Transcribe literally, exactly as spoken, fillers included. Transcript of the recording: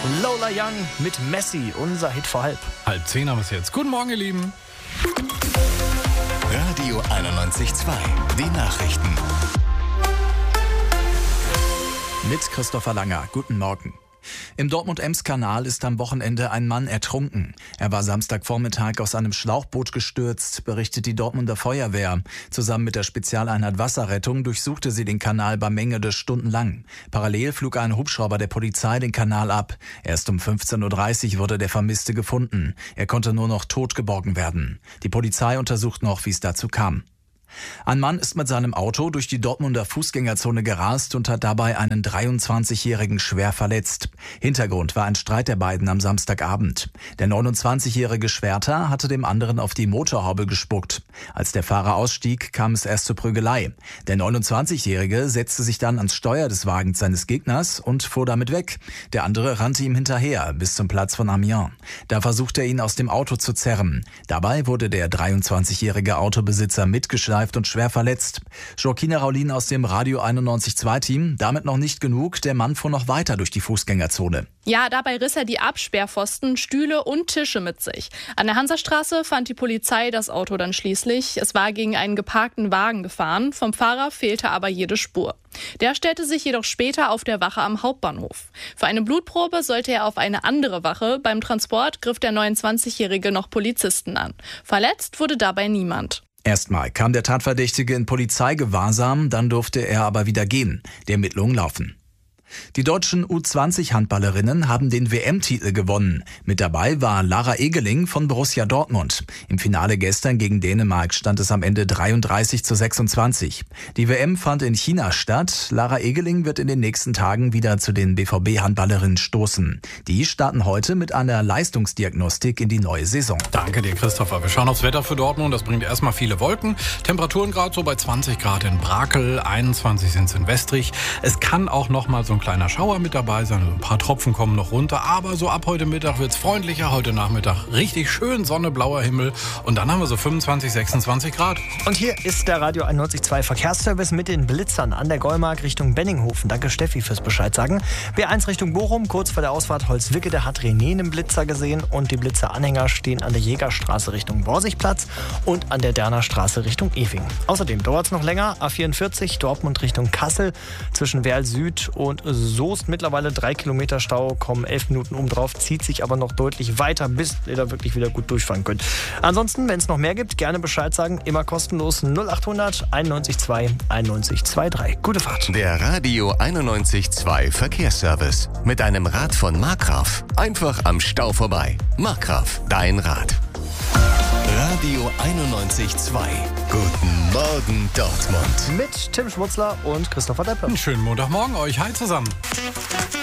Lola Young mit Messi, unser Hit vor halb. Halb zehn haben wir es jetzt. Guten Morgen, ihr Lieben. Radio einundneunzig Komma zwei, die Nachrichten. Mit Christopher Langer. Guten Morgen. Im Dortmund-Ems-Kanal ist am Wochenende ein Mann ertrunken. Er war Samstagvormittag aus einem Schlauchboot gestürzt, berichtet die Dortmunder Feuerwehr. Zusammen mit der Spezialeinheit Wasserrettung durchsuchte sie den Kanal Bamengede stundenlang. Parallel flog ein Hubschrauber der Polizei den Kanal ab. Erst um fünfzehn Uhr dreißig wurde der Vermisste gefunden. Er konnte nur noch tot geborgen werden. Die Polizei untersucht noch, wie es dazu kam. Ein Mann ist mit seinem Auto durch die Dortmunder Fußgängerzone gerast und hat dabei einen dreiundzwanzigjährigen schwer verletzt. Hintergrund war ein Streit der beiden am Samstagabend. Der neunundzwanzigjährige Schwerter hatte dem anderen auf die Motorhaube gespuckt. Als der Fahrer ausstieg, kam es erst zur Prügelei. Der neunundzwanzigjährige setzte sich dann ans Steuer des Wagens seines Gegners und fuhr damit weg. Der andere rannte ihm hinterher bis zum Platz von Amiens. Da versuchte er ihn aus dem Auto zu zerren. Dabei wurde der dreiundzwanzigjährige Autobesitzer mitgeschleift und schwer verletzt. Joaquina Raulin aus dem Radio einundneunzig Komma zwei Team. Damit noch nicht genug. Der Mann fuhr noch weiter durch die Fußgängerzone. Ja, dabei riss er die Absperrpfosten, Stühle und Tische mit sich. An der Hansastraße fand die Polizei das Auto dann schließlich. Es war gegen einen geparkten Wagen gefahren. Vom Fahrer fehlte aber jede Spur. Der stellte sich jedoch später auf der Wache am Hauptbahnhof. Für eine Blutprobe sollte er auf eine andere Wache. Beim Transport griff der neunundzwanzigjährige noch Polizisten an. Verletzt wurde dabei niemand. Erstmal kam der Tatverdächtige in Polizeigewahrsam, dann durfte er aber wieder gehen. Die Ermittlungen laufen. Die deutschen U zwanzig Handballerinnen haben den W M-Titel gewonnen. Mit dabei war Lara Egeling von Borussia Dortmund. Im Finale gestern gegen Dänemark stand es am Ende dreiunddreißig zu sechsundzwanzig. Die W M fand in China statt. Lara Egeling wird in den nächsten Tagen wieder zu den B V B-Handballerinnen stoßen. Die starten heute mit einer Leistungsdiagnostik in die neue Saison. Danke dir, Christopher. Wir schauen aufs Wetter für Dortmund. Das bringt erstmal viele Wolken. Temperaturen gerade so bei zwanzig Grad in Brakel, einundzwanzig sind es in Westrich. Es kann auch noch mal so ein kleiner Schauer mit dabei sein. Ein paar Tropfen kommen noch runter. Aber so ab heute Mittag wird es freundlicher. Heute Nachmittag richtig schön Sonne, blauer Himmel. Und dann haben wir so fünfundzwanzig, sechsundzwanzig Grad. Und hier ist der Radio einundneunzig Komma zwei Verkehrsservice mit den Blitzern an der Gäumark Richtung Benninghofen. Danke Steffi fürs Bescheid sagen. B eins Richtung Bochum, kurz vor der Ausfahrt Holzwicke, da hat René einen Blitzer gesehen. Und die Blitzeranhänger stehen an der Jägerstraße Richtung Borsigplatz und an der Derner Straße Richtung Efing. Außerdem dauert es noch länger. A vierundvierzig Dortmund Richtung Kassel zwischen Werl Süd und Soest mittlerweile drei Kilometer Stau, kommen elf Minuten oben drauf, zieht sich aber noch deutlich weiter, bis ihr da wirklich wieder gut durchfahren könnt. Ansonsten, wenn es noch mehr gibt, gerne Bescheid sagen, immer kostenlos null achthundert einundneunzig Komma zwei einundneunzig Komma drei. Gute Fahrt. Der Radio einundneunzig Komma zwei Verkehrsservice mit einem Rad von Markgraf. Einfach am Stau vorbei. Markgraf, dein Rad. Radio einundneunzig Komma zwei. Guten Morgen Dortmund. Mit Tim Schmutzler und Christopher Deppe. Einen schönen Montagmorgen euch. Hi zusammen.